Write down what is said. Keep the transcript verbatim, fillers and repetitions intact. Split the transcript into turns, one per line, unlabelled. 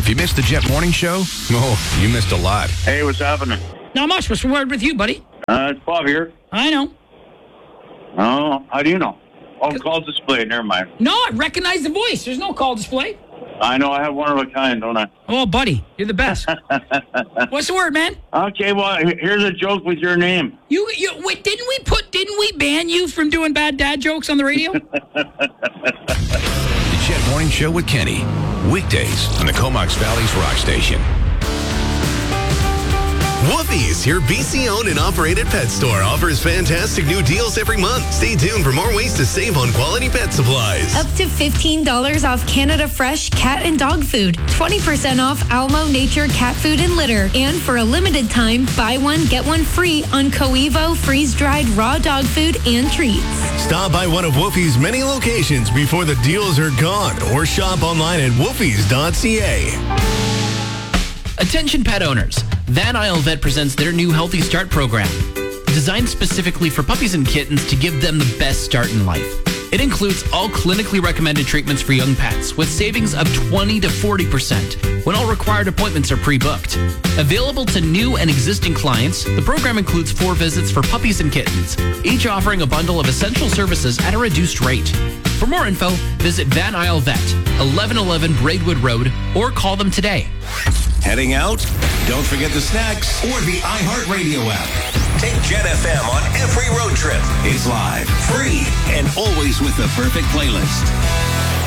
If you missed the Jet Morning Show, oh, you missed a lot.
Hey, what's happening?
Not much. What's the word with you, buddy?
Uh, it's Bob here.
I know.
Oh, how do you know? Oh, call display. Never mind.
No, I recognize the voice. There's no call display.
I know I have one of a kind, don't I?
Oh, buddy, you're the best. What's the word, man?
Okay, well, here's a joke with your name.
You, you, wait, didn't we put, didn't we ban you from doing bad dad jokes on the radio?
The Jet Morning Show with Kenny. Weekdays on the Comox Valley's Rock Station.
Woofie's, your B C-owned and operated pet store, offers fantastic new deals every month. Stay tuned for more ways to save on quality pet supplies.
Up to fifteen dollars off Canada Fresh cat and dog food. twenty percent off Almo Nature cat food and litter. And for a limited time, buy one, get one free on Coevo freeze-dried raw dog food and treats.
Stop by one of Woofie's many locations before the deals are gone, or shop online at woofies dot c a.
Attention pet owners. Van Isle Vet presents their new Healthy Start program, designed specifically for puppies and kittens to give them the best start in life. It includes all clinically recommended treatments for young pets with savings of twenty to forty percent when all required appointments are pre-booked. Available to new and existing clients, the program includes four visits for puppies and kittens, each offering a bundle of essential services at a reduced rate. For more info, visit Van Isle Vet, eleven eleven Braidwood Road, or call them today.
Heading out? Don't forget the snacks or the iHeartRadio app. Take Jet F M on every road trip. It's live, free, and always with the perfect playlist.